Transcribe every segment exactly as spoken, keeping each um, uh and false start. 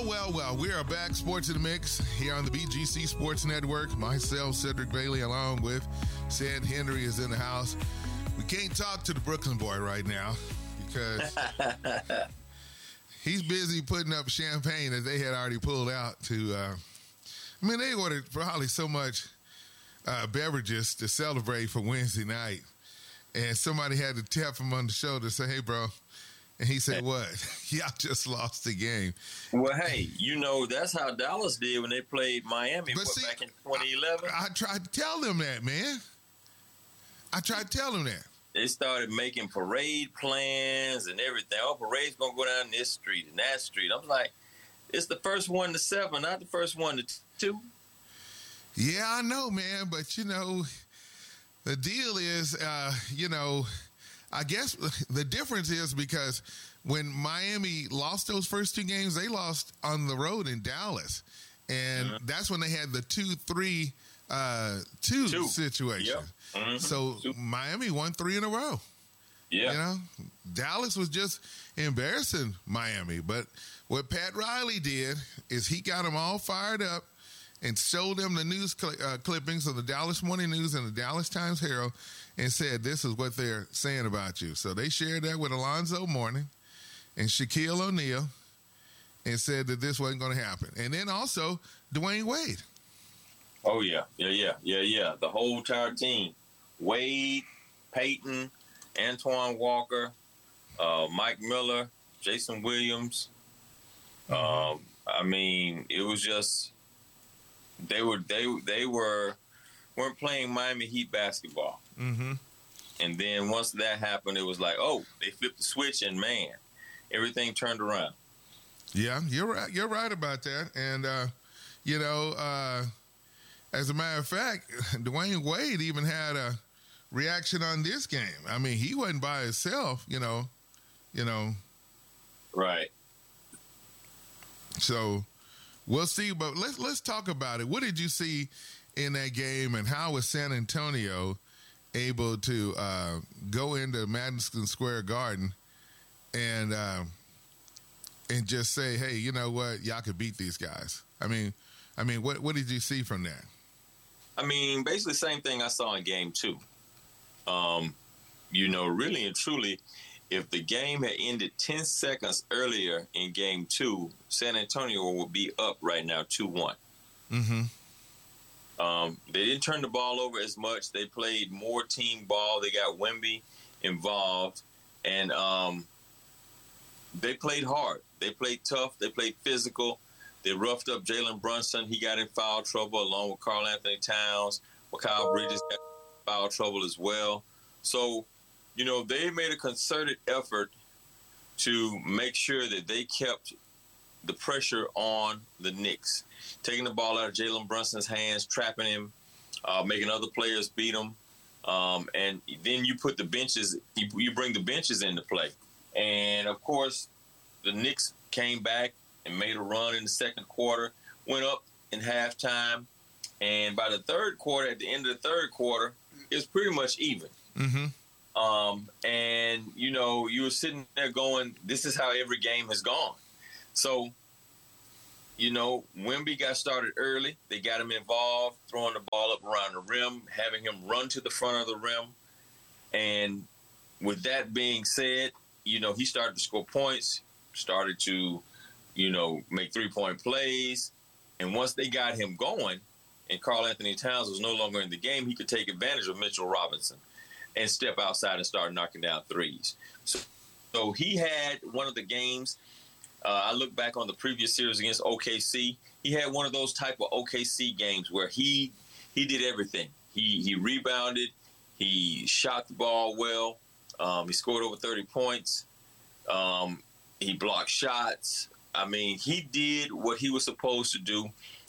Well, well, well, we are back, Sports in the Mix, here on the B G C Sports Network. Myself, Cedric Bailey, along with Sid Henry is in the house. We can't talk to the Brooklyn boy right now because he's busy putting up champagne that they had already pulled out to, uh, I mean, they ordered probably so much uh, beverages to celebrate for Wednesday night. And somebody had to tap him on the shoulder and say, hey, bro. And he said, what? Y'all just lost the game. Well, hey, you know, that's how Dallas did when they played Miami what, see, back in twenty eleven. I, I tried to tell them that, man. I tried to tell them that. They started making parade plans and everything. Oh, parade's going to go down this street and that street. I'm like, it's the first one to seven, not the first one to two. Yeah, I know, man. But, you know, the deal is, uh, you know, I guess the difference is because when Miami lost those first two games, they lost on the road in Dallas. And mm-hmm. that's when they had the two three uh, two, two situation. Yep. Mm-hmm. So two. Miami won three in a row. Yeah. You know, Dallas was just embarrassing Miami. But what Pat Riley did is he got them all fired up and showed them the news cl- uh, clippings of the Dallas Morning News and the Dallas Times Herald and said, this is what they're saying about you. So they shared that with Alonzo Mourning and Shaquille O'Neal and said that this wasn't going to happen. And then also Dwayne Wade. Oh, yeah. Yeah, yeah, yeah, yeah. The whole entire team. Wade, Peyton, Antoine Walker, uh, Mike Miller, Jason Williams. Mm-hmm. Um, I mean, it was just... They were they they were weren't playing Miami Heat basketball, mm-hmm. and then once that happened, it was like, oh, they flipped the switch, and man, everything turned around. Yeah, you're right. You're right about that, and uh, you know, uh, as a matter of fact, Dwayne Wade even had a reaction on this game. I mean, he wasn't by himself, you know, you know, right. So. We'll see, but let's let's talk about it. What did you see in that game, and how was San Antonio able to uh, go into Madison Square Garden and uh, and just say, "Hey, you know what? Y'all could beat these guys." I mean, I mean, what what did you see from that? I mean, basically the same thing I saw in Game Two. Um, you know, really and truly. If the game had ended ten seconds earlier in Game Two, San Antonio would be up right now two one. Mm-hmm. Um, they didn't turn the ball over as much. They played more team ball. They got Wemby involved, and um, they played hard. They played tough. They played physical. They roughed up Jalen Brunson. He got in foul trouble along with Karl Anthony Towns. Mikal Bridges got in foul trouble as well. So, you know, they made a concerted effort to make sure that they kept the pressure on the Knicks, taking the ball out of Jalen Brunson's hands, trapping him, uh, making other players beat him. Um, and then you put the benches, you, you bring the benches into play. And, of course, the Knicks came back and made a run in the second quarter, went up in halftime. And by the third quarter, at the end of the third quarter, it was pretty much even. Mm-hmm. Um, and, you know, you were sitting there going, this is how every game has gone. So, you know, Wemby got started early. They got him involved, throwing the ball up around the rim, having him run to the front of the rim. And with that being said, you know, he started to score points, started to, you know, make three-point plays. And once they got him going and Karl Anthony Towns was no longer in the game, he could take advantage of Mitchell Robinson and step outside and start knocking down threes. So, so he had one of the games, uh, I look back on the previous series against O K C, he had one of those type of O K C games where he he did everything. He he rebounded, he shot the ball well, um, he scored over thirty points, um, he blocked shots. I mean, he did what he was supposed to do,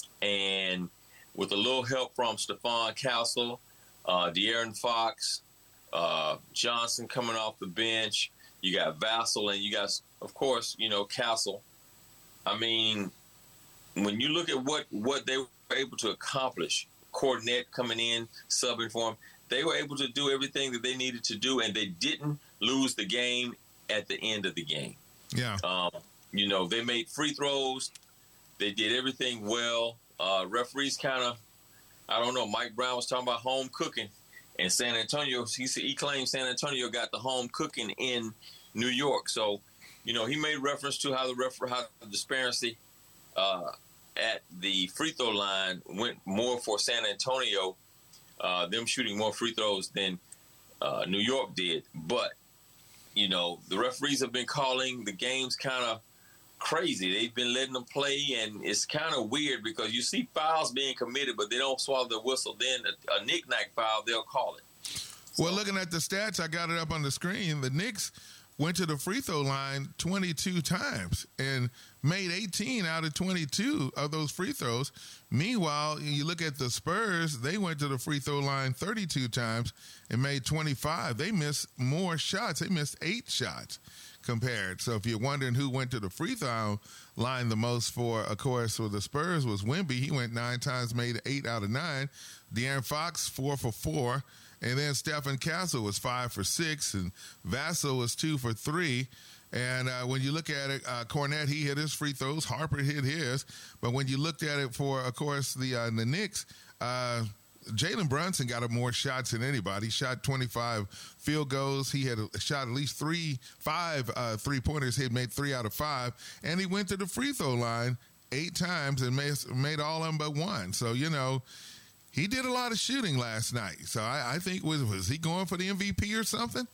and with a little help from Stephon Castle, uh, De'Aaron Fox, Uh, Johnson coming off the bench. You got Vassell, and you got, of course, you know, Castle. I mean, when you look at what, what they were able to accomplish, Cornette coming in, subbing for him, they were able to do everything that they needed to do, and they didn't lose the game at the end of the game. Yeah. Um, you know, they made free throws. They did everything well. Uh, referees kind of, I don't know. Mike Brown was talking about home cooking, and San Antonio. He said he claimed San Antonio got the home cooking in New York. So, you know, he made reference to how the refer how the disparity uh, at the free throw line went more for San Antonio, uh, them shooting more free throws than uh, New York did. But you know, the referees have been calling the games kind of crazy. They've been letting them play, and it's kind of weird because you see fouls being committed, but they don't swallow the whistle. Then a, a knick-knack foul, they'll call it. Well, looking at the stats, I got it up on the screen. The Knicks went to the free throw line twenty-two times and made eighteen out of twenty-two of those free throws. Meanwhile, you look at the Spurs, they went to the free throw line thirty-two times and made twenty-five. They missed more shots. They missed eight shots compared. So if you're wondering who went to the free throw line the most for, of course, for the Spurs was Wemby. He went nine times, made eight out of nine. De'Aaron Fox, four for four. And then Stephen Castle was five for six, and Vassell was two for three. And uh, when you look at it, uh, Cornette, he hit his free throws. Harper hit his. But when you looked at it for, of course, the uh, the Knicks, uh, Jalen Brunson got up more shots than anybody. He shot twenty-five field goals. He had a, shot at least three, five uh, three-pointers. He had made three out of five. And he went to the free throw line eight times and made, made all of them but one. So, you know, he did a lot of shooting last night. So I, I think, was, was he going for the M V P or something?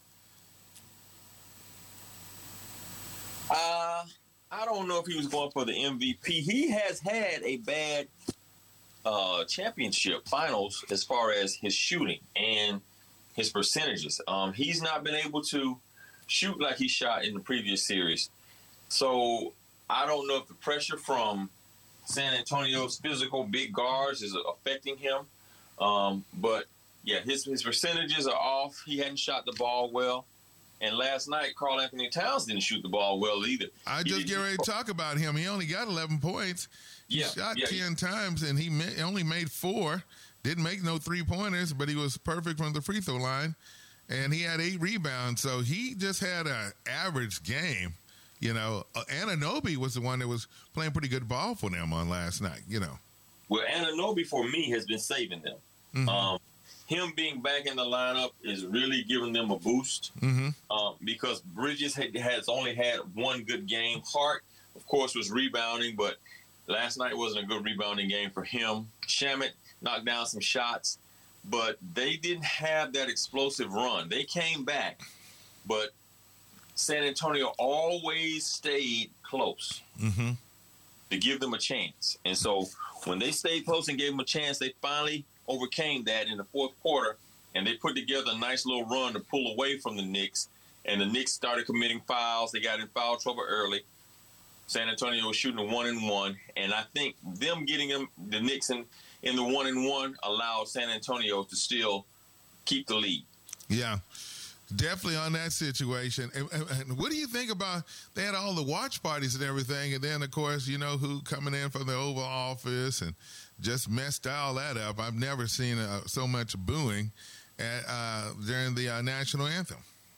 Uh, I don't know if he was going for the M V P. He has had a bad uh, championship finals as far as his shooting and his percentages. Um, he's not been able to shoot like he shot in the previous series. So I don't know if the pressure from San Antonio's physical big guards is affecting him. Um, but, yeah, his, his percentages are off. He hadn't shot the ball well. And last night, Karl Anthony Towns didn't shoot the ball well either. I just get ready to talk about him. He only got eleven points. He yeah, shot yeah, ten he, times, and he ma- only made four. Didn't make no three-pointers, but he was perfect from the free throw line. And he had eight rebounds. So he just had an average game. You know, uh, Anunoby was the one that was playing pretty good ball for them on last night, you know. Well, Anunoby, for me, has been saving them. Mm-hmm. Um, him being back in the lineup is really giving them a boost mm-hmm. um, because Bridges had, has only had one good game. Hart, of course, was rebounding, but last night wasn't a good rebounding game for him. Shamet knocked down some shots, but they didn't have that explosive run. They came back, but San Antonio always stayed close mm-hmm. to give them a chance. And so when they stayed close and gave them a chance, they finally overcame that in the fourth quarter, and they put together a nice little run to pull away from the Knicks. And the Knicks started committing fouls. They got in foul trouble early. San Antonio was shooting a one and one, and I think them getting them the Knicks in, in the one and one allowed San Antonio to still keep the lead. Yeah. Definitely on that situation. And, and, and what do you think about, they had all the watch parties and everything, and then, of course, you know, who coming in from the Oval Office and just messed all that up. I've never seen uh, so much booing at, uh, during the uh, national anthem.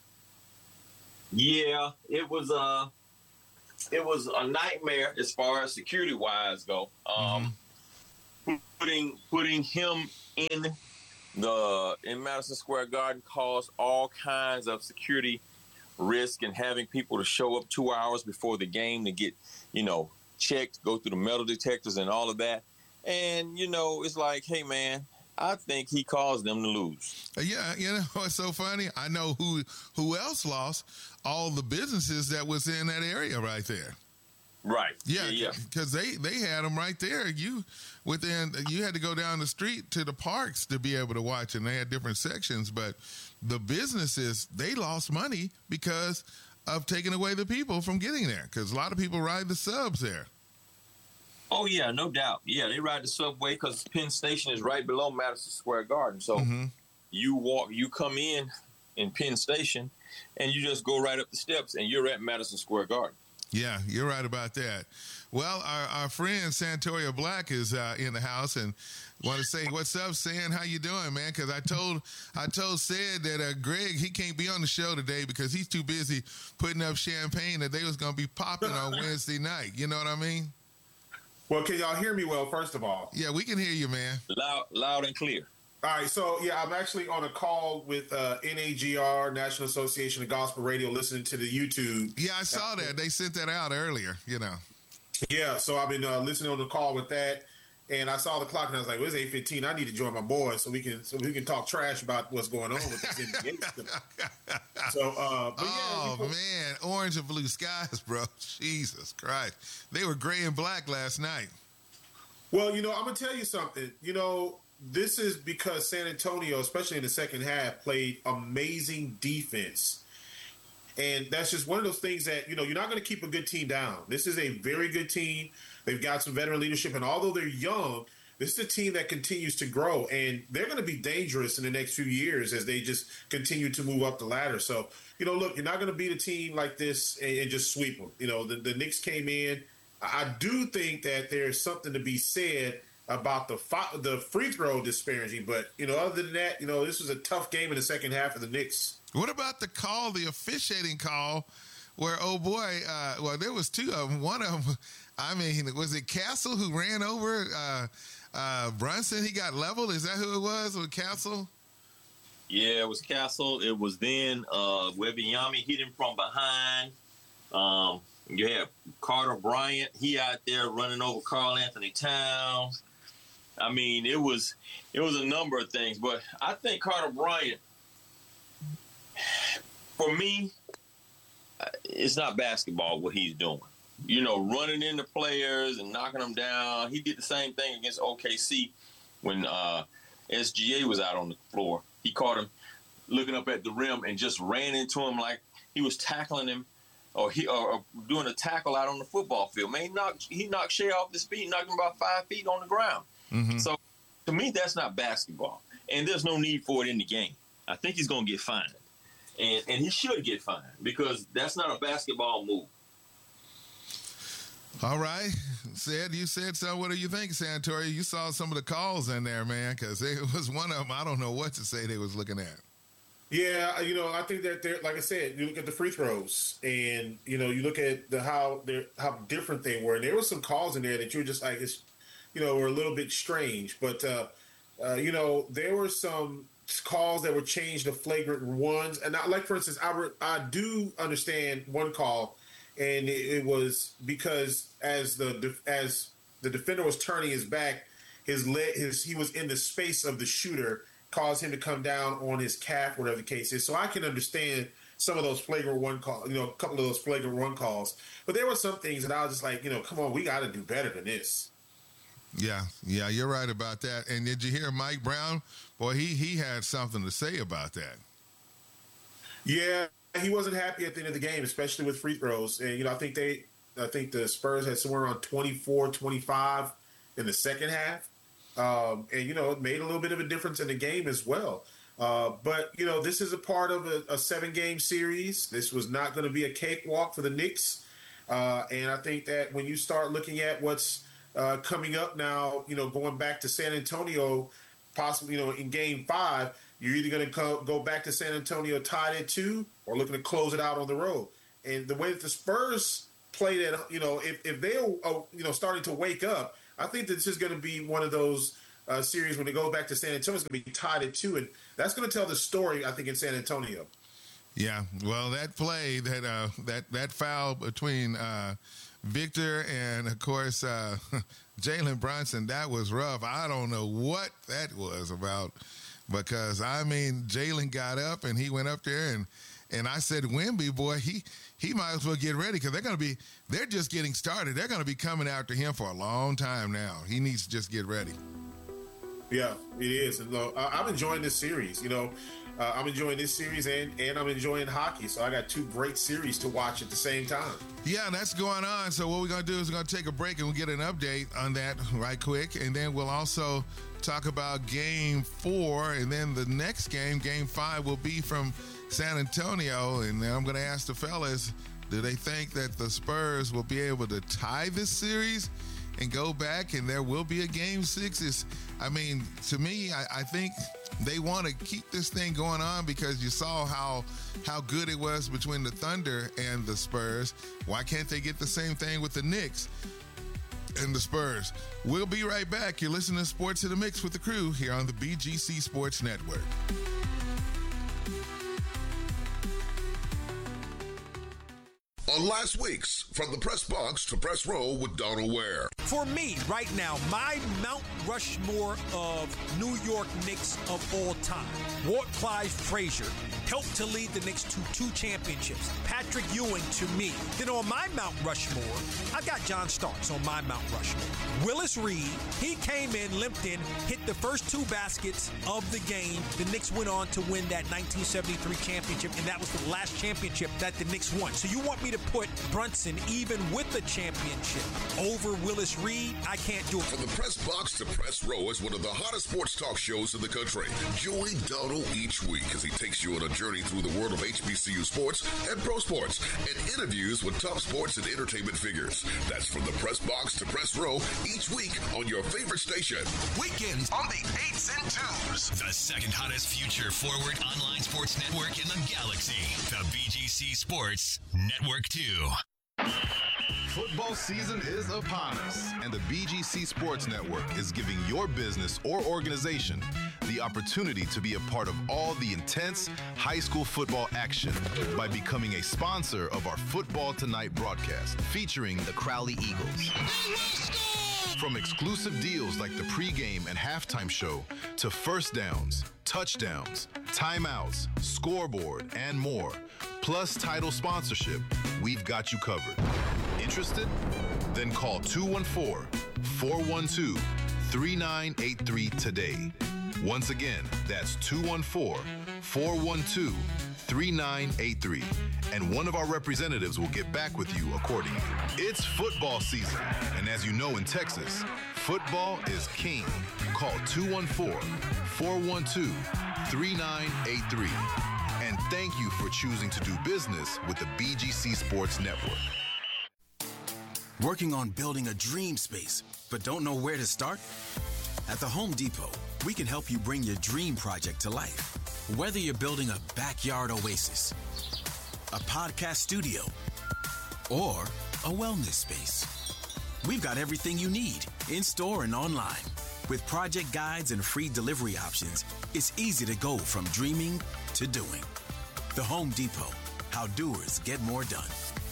Yeah, it was, uh, it was a nightmare as far as security-wise go. Um, mm-hmm. Putting putting him in The in Madison Square Garden caused all kinds of security risk, and having people to show up two hours before the game to get, you know, checked, go through the metal detectors and all of that. And, you know, it's like, hey, man, I think he caused them to lose. Yeah, you know, it's so funny. I know who who else lost. All the businesses that was in that area right there. Right. Yeah, yeah, because they, they had them right there. You within you had to go down the street to the parks to be able to watch, and they had different sections. But the businesses, they lost money because of taking away the people from getting there, because a lot of people ride the subs there. Oh, yeah, no doubt. Yeah, they ride the subway because Penn Station is right below Madison Square Garden. So mm-hmm. you walk, you come in in Penn Station, and you just go right up the steps, and you're at Madison Square Garden. Yeah, you're right about that. Well, our, our friend Santoria Black is uh, in the house, and want to say, what's up, San? How you doing, man? Because I told I told Sid that uh, Greg, he can't be on the show today because he's too busy putting up champagne that they was going to be popping on Wednesday night. You know what I mean? Well, can y'all hear me well, first of all? Yeah, we can hear you, man. Loud, loud and clear. All right, so yeah, I'm actually on a call with uh, N A G R, National Association of Gospel Radio, listening to the YouTube. Yeah, I saw that. They sent that out earlier, you know. Yeah, so I've been uh, listening on the call with that, and I saw the clock, and I was like, well, it's eight fifteen. I need to join my boys so we can so we can talk trash about what's going on with this N B A. So, uh, but yeah, oh, put, man, orange and blue skies, bro. Jesus Christ. They were gray and black last night. Well, you know, I'm going to tell you something. You know, this is because San Antonio, especially in the second half, played amazing defense. And that's just one of those things that, you know, you're not going to keep a good team down. This is a very good team. They've got some veteran leadership. And although they're young, this is a team that continues to grow. And they're going to be dangerous in the next few years as they just continue to move up the ladder. So, you know, look, you're not going to beat a team like this and, and just sweep them. You know, the, the Knicks came in. I do think that there's something to be said about the the free throw disparity, but you know, other than that, you know, this was a tough game in the second half of the Knicks. What about the call, the officiating call, where oh boy, uh, well, there was two of them. One of them, I mean, was it Castle who ran over uh, uh, Brunson? He got leveled. Is that who it was? Was Castle? Yeah, it was Castle. It was then uh, Wembanyama hit him from behind. Um, you had Carter Bryant. He out there running over Karl Anthony Towns. I mean, it was it was a number of things, but I think Carter Bryant, for me, it's not basketball what he's doing. You know, running into players and knocking them down. He did the same thing against O K C when uh, S G A was out on the floor. He caught him looking up at the rim and just ran into him like he was tackling him or he or, or doing a tackle out on the football field. Man, he knocked, he knocked Shea off his feet, knocked him about five feet on the ground. Mm-hmm. So, to me, that's not basketball. And there's no need for it in the game. I think he's going to get fined. And and he should get fined because that's not a basketball move. All right. Said, you said so. What do you think, Santori? You saw some of the calls in there, man, because it was one of them. I don't know what to say they was looking at. Yeah, you know, I think that they're, like I said, you look at the free throws and, you know, you look at the how they're how different they were. And there were some calls in there that you were just like, it's, you know, were a little bit strange. But, uh, uh, you know, there were some calls that were changed to flagrant ones. And I, like, for instance, I, re- I do understand one call, and it, it was because as the as the defender was turning his back, his leg, his he was in the space of the shooter, caused him to come down on his calf, whatever the case is. So I can understand some of those flagrant one calls, you know, a couple of those flagrant one calls. But there were some things that I was just like, you know, come on, we got to do better than this. Yeah, yeah, you're right about that. And did you hear Mike Brown? Boy, he he had something to say about that. Yeah, he wasn't happy at the end of the game, especially with free throws. And, you know, I think they, I think the Spurs had somewhere around twenty-four, twenty-five in the second half. Um, and, you know, it made a little bit of a difference in the game as well. Uh, but, you know, this is a part of a, a seven-game series. This was not going to be a cakewalk for the Knicks. Uh, and I think that when you start looking at what's uh, coming up now, you know, going back to San Antonio, possibly, you know, in game five, you're either going to co- go back to San Antonio tied at two or looking to close it out on the road. And the way that the Spurs played it, you know, if, if they're, uh, you know, starting to wake up, I think that this is going to be one of those uh, series when it goes back to San Antonio, it's going to be tied at two. And that's going to tell the story, I think, in San Antonio. Yeah, well, that play, that uh, that that foul between uh, Victor and, of course, uh, Jalen Brunson, that was rough. I don't know what that was about because, I mean, Jalen got up and he went up there and, and I said, Wemby, boy, he he might as well get ready because they're going to be, they're just getting started. They're going to be coming after him for a long time now. He needs to just get ready. Yeah, it is. And uh, I'm enjoying this series, you know. Uh, I'm enjoying this series and, and I'm enjoying hockey. So I got two great series to watch at the same time. Yeah, that's going on. So what we're going to do is we're going to take a break and we'll get an update on that right quick. And then we'll also talk about game four. And then the next game, game five, will be from San Antonio. And then I'm going to ask the fellas, do they think that the Spurs will be able to tie this series and go back and there will be a game six? It's, I mean, to me, I, I think they want to keep this thing going on because you saw how how good it was between the Thunder and the Spurs. Why can't they get the same thing with the Knicks? and the Spurs. We'll be right back. You're listening to Sports in the Mix with the crew here on the B G C Sports Network. On last week's From the Press Box to Press Row with Donald Ware. For me, right now, my Mount Rushmore of New York Knicks of all time. Walt Clyde Frazier helped to lead the Knicks to two championships. Patrick Ewing to me. Then on my Mount Rushmore, I got John Starks on my Mount Rushmore. Willis Reed, he came in, limped in, hit the first two baskets of the game. The Knicks went on to win that nineteen seventy-three championship, and that was the last championship that the Knicks won. So you want me to put Brunson, even with the championship, over Willis Reed? I can't do it. From the Press Box to Press Row is one of the hottest sports talk shows in the country. Join Donald each week as he takes you on a journey through the world of H B C U sports and pro sports and interviews with top sports and entertainment figures. That's From the Press Box to Press Row each week on your favorite station. Weekends on the eights and twos. The second hottest future forward online sports network in the galaxy. The B G C Sports Network two. Football season is upon us, and the B G C Sports Network is giving your business or organization the opportunity to be a part of all the intense high school football action by becoming a sponsor of our Football Tonight broadcast featuring the Crowley Eagles. From exclusive deals like the pregame and halftime show to first downs, touchdowns, timeouts, scoreboard, and more, plus title sponsorship, we've got you covered. Interested? Then call two one four, four one two, three nine eight three today. Once again, that's two one four, four one two, three nine eight three, and one of our representatives will get back with you accordingly. It's football season, and as you know in Texas, football is king. Call two one four, four one two, three nine eight three. And thank you for choosing to do business with the B G C Sports Network. Working on building a dream space, but don't know where to start? At the Home Depot, we can help you bring your dream project to life. Whether you're building a backyard oasis, a podcast studio, or a wellness space, we've got everything you need in store and online. With project guides and free delivery options, it's easy to go from dreaming to doing. The Home Depot, how doers get more done.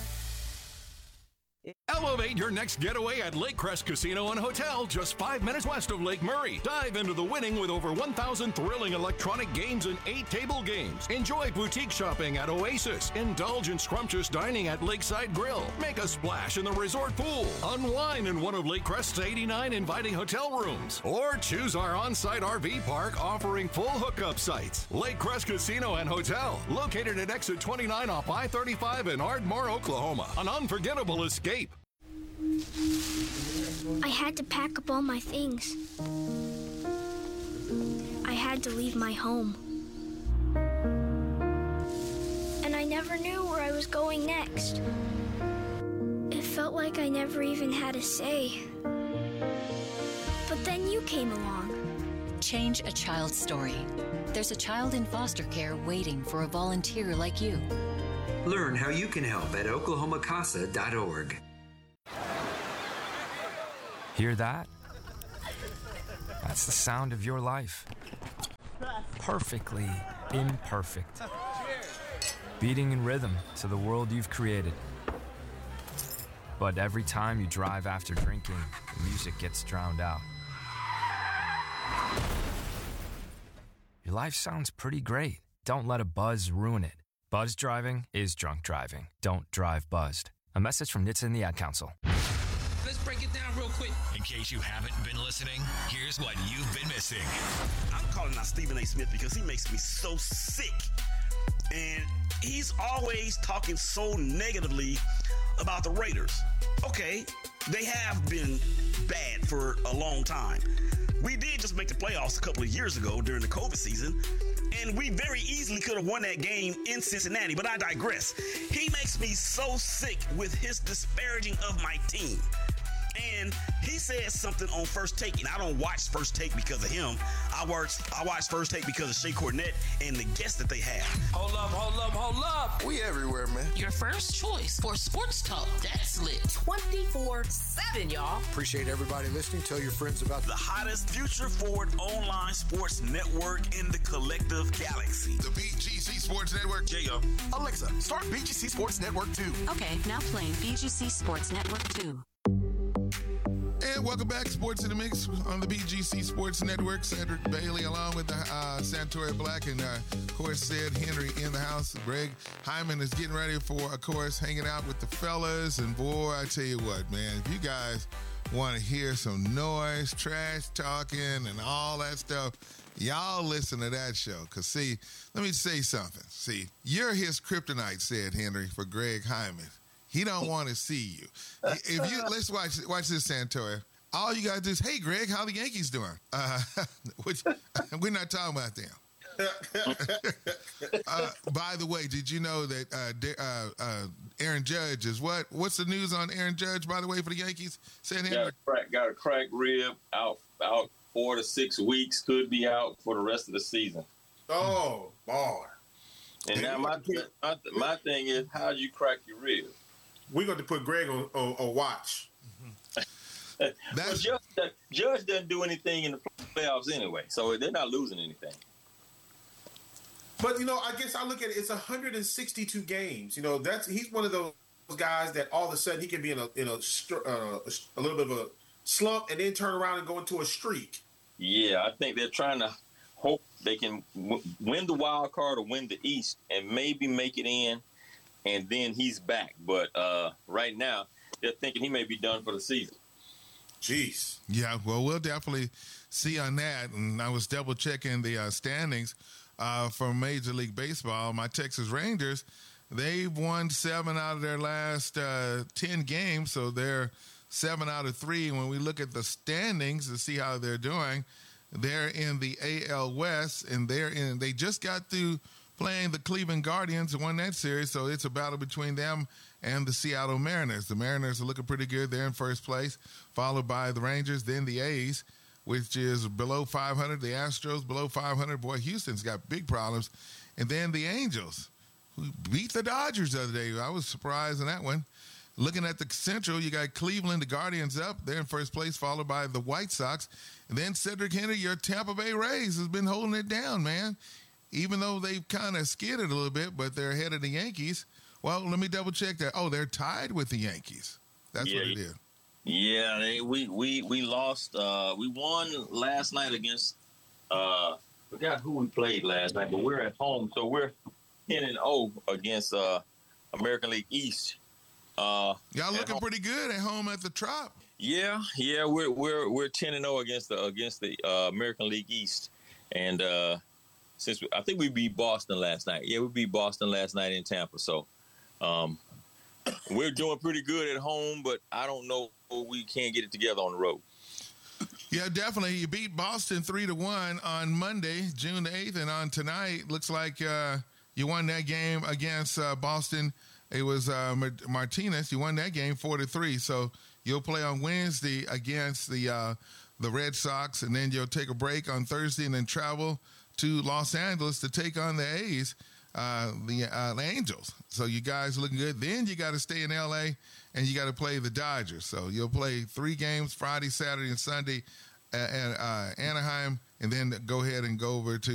Elevate your next getaway at Lake Crest Casino and Hotel, just five minutes west of Lake Murray. Dive into the winning with over one thousand thrilling electronic games and eight table games. Enjoy boutique shopping at Oasis. Indulge in scrumptious dining at Lakeside Grill. Make a splash in the resort pool. Unwind in one of Lake Crest's eighty-nine inviting hotel rooms. Or choose our on-site R V park offering full hookup sites. Lake Crest Casino and Hotel, located at exit twenty-nine off I thirty-five in Ardmore, Oklahoma. An unforgettable escape. I had to pack up all my things. I had to leave my home. And I never knew where I was going next. It felt like I never even had a say. But then you came along. Change a child's story. There's a child in foster care waiting for a volunteer like you. Learn how you can help at oklahoma casa dot org. Hear that? That's the sound of your life. Perfectly imperfect. Beating in rhythm to the world you've created. But every time you drive after drinking, the music gets drowned out. Your life sounds pretty great. Don't let a buzz ruin it. Buzz driving is drunk driving. Don't drive buzzed. A message from N H T S A and the Ad Council. Let's break it down real quick. In case you haven't been listening, here's what you've been missing. I'm calling out Stephen A. Smith because he makes me so sick. And he's always talking so negatively about the Raiders. Okay, they have been bad for a long time. We did just make the playoffs a couple of years ago during the COVID season, and we very easily could have won that game in Cincinnati, but I digress. He makes me so sick with his disparaging of my team. And he's said something on First Take, and I don't watch First Take because of him. I watch I watch First Take because of Shea Cornette and the guests that they have. Hold up, hold up, hold up. We everywhere, man. Your first choice for sports talk. That's lit. twenty-four seven, y'all. Appreciate everybody listening. Tell your friends about the hottest future forward online sports network in the collective galaxy. The B G C Sports Network. J-O. Alexa, start B G C Sports Network two. Okay, now playing B G C Sports Network two. And welcome back, Sports in the Mix on the B G C Sports Network. Cedric Bailey along with the uh, Santori Black and, uh, of course, Sid Henry in the house. Greg Hyman is getting ready for, of course, hanging out with the fellas. And, boy, I tell you what, man, if you guys want to hear some noise, trash talking, and all that stuff, y'all listen to that show. Because, see, let me say something. See, you're his kryptonite, said Henry, for Greg Hyman. He don't want to see you. If you let's watch watch this, Santoya. All you gotta do is, hey, Greg, how the Yankees doing? Uh, which we're not talking about them. uh, by the way, did you know that uh, uh, uh, Aaron Judge is what? What's the news on Aaron Judge? By the way, for the Yankees, San got a crack, got a cracked rib, out out four to six weeks. Could be out for the rest of the season. Oh, boy. And now my my, my thing is, how do you crack your rib? We're going to put Greg on, on, on watch. well, Judge, Judge doesn't do anything in the playoffs anyway, so they're not losing anything. But, you know, I guess I look at it, it's one hundred sixty-two games. You know, that's he's one of those guys that all of a sudden he can be in a in a, uh, a little bit of a slump and then turn around and go into a streak. Yeah, I think they're trying to hope they can w- win the wild card or win the East and maybe make it in. And then he's back. But uh, right now, they're thinking he may be done for the season. Jeez. Yeah, well, we'll definitely see on that. And I was double-checking the uh, standings uh, for Major League Baseball. My Texas Rangers, they've won seven out of their last uh, ten games, so they're seven out of three. When we look at the standings to see how they're doing, they're in the A L West, and they're in. They just got through playing the Cleveland Guardians and won that series, so it's a battle between them and the Seattle Mariners. The Mariners are looking pretty good. They're in first place, followed by the Rangers, then the A's, which is below five hundred. The Astros below five hundred. Boy, Houston's got big problems. And then the Angels, who beat the Dodgers the other day. I was surprised in that one. Looking at the Central, you got Cleveland, the Guardians up. They're in first place, followed by the White Sox. And then Cedric Henry, your Tampa Bay Rays, has been holding it down, man. Even though they've kind of skidded a little bit, but they're ahead of the Yankees. Well, let me double check that. Oh, they're tied with the Yankees. That's yeah, what it is. Yeah, they, we we we lost. Uh, we won last night against. Uh, forgot who we played last night, but we're at home, so we're ten and zero against uh, American League East. Uh, Y'all looking home. Pretty good at home at the Trop. Yeah, yeah, we're we're we're ten and zero against the against the uh, American League East, and. Uh, Since we, I think we beat Boston last night. Yeah, we beat Boston last night in Tampa. So um, we're doing pretty good at home, but I don't know if we can't get it together on the road. Yeah, definitely. You beat Boston three to one on Monday, June the eighth, and on tonight, looks like uh, you won that game against uh, Boston. It was uh, Martinez. You won that game four to three. So you'll play on Wednesday against the uh, the Red Sox, and then you'll take a break on Thursday and then travel to Los Angeles to take on the A's, uh, the, uh, the Angels. So you guys are looking good. Then you got to stay in L A and you got to play the Dodgers. So you'll play three games, Friday, Saturday, and Sunday at, at uh, Anaheim, and then go ahead and go over to